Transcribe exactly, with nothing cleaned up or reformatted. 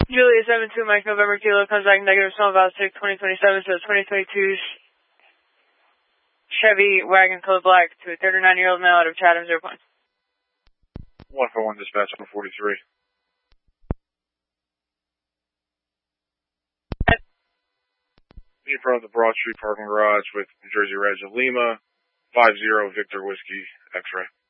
Juliet seven two Mike November Kilo comes back negative small about six twenty twenty seven to twenty twenty two Chevy wagon color black to a thirty nine year old male out of Chatham zero point. One for one dispatch one forty three. In front of the Broad Street parking garage with New Jersey Reg of Lima, five zero Victor Whiskey X-ray.